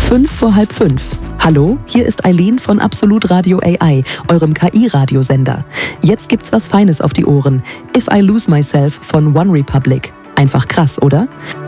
5:05. Hallo, hier ist Eileen von Absolut Radio AI, eurem KI-Radiosender. Jetzt gibt's was Feines auf die Ohren. If I Lose Myself von OneRepublic. Einfach krass, oder?